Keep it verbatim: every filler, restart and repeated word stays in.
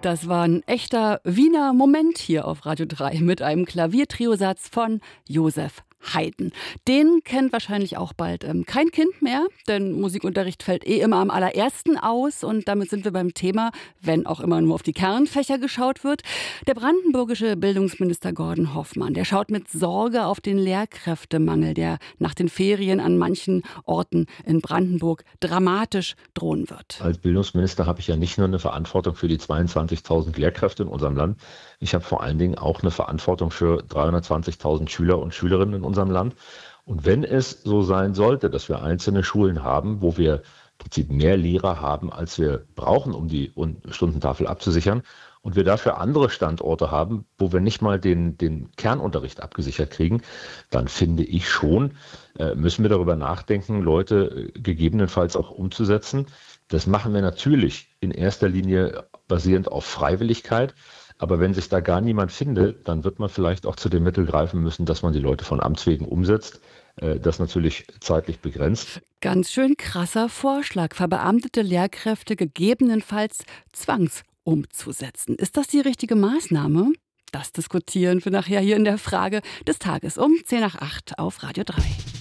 Das war ein echter Wiener Moment hier auf Radio drei mit einem Klaviertriosatz von Josef Haydn. Den kennt wahrscheinlich auch bald ähm, kein Kind mehr, denn Musikunterricht fällt eh immer am allerersten aus. Und damit sind wir beim Thema, wenn auch immer nur auf die Kernfächer geschaut wird. Der brandenburgische Bildungsminister Gordon Hoffmann, der schaut mit Sorge auf den Lehrkräftemangel, der nach den Ferien an manchen Orten in Brandenburg dramatisch drohen wird. Als Bildungsminister habe ich ja nicht nur eine Verantwortung für die zweiundzwanzigtausend Lehrkräfte in unserem Land, ich habe vor allen Dingen auch eine Verantwortung für dreihundertzwanzigtausend Schüler und Schülerinnen in unserem Land. Und wenn es so sein sollte, dass wir einzelne Schulen haben, wo wir im Prinzip mehr Lehrer haben, als wir brauchen, um die Stundentafel abzusichern, und wir dafür andere Standorte haben, wo wir nicht mal den, den Kernunterricht abgesichert kriegen, dann finde ich schon, äh, müssen wir darüber nachdenken, Leute äh, gegebenenfalls auch umzusetzen. Das machen wir natürlich in erster Linie basierend auf Freiwilligkeit. Aber wenn sich da gar niemand findet, dann wird man vielleicht auch zu dem Mittel greifen müssen, dass man die Leute von Amts wegen umsetzt. Das natürlich zeitlich begrenzt. Ganz schön krasser Vorschlag, verbeamtete Lehrkräfte gegebenenfalls zwangsumzusetzen. Ist das die richtige Maßnahme? Das diskutieren wir nachher hier in der Frage des Tages um zehn nach acht auf Radio drei.